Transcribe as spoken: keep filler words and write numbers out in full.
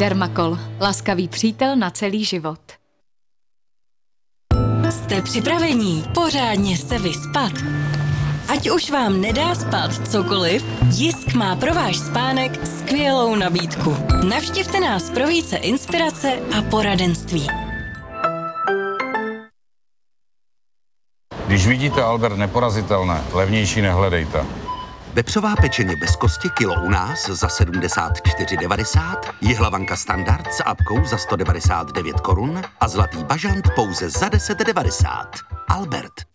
Dermacol. Laskavý přítel na celý život. Jste připravení pořádně se vyspat? Ať už vám nedá spát cokoliv, Jisk má pro váš spánek skvělou nabídku. Navštivte nás pro více inspirace a poradenství. Když vidíte Albert neporazitelné, levnější nehledejte. Vepřová pečeně bez kosti kilo u nás za sedmdesát čtyři devadesát, jihlavanka standard s apkou za sto devadesát devět korun a zlatý bažant pouze za deset devadesát. Albert.